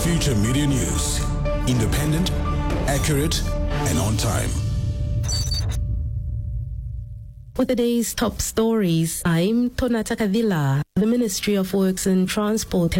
Future Media News. Independent, accurate, and on time. For today's top stories, I'm Tonata Kavila. The Ministry of Works and Transport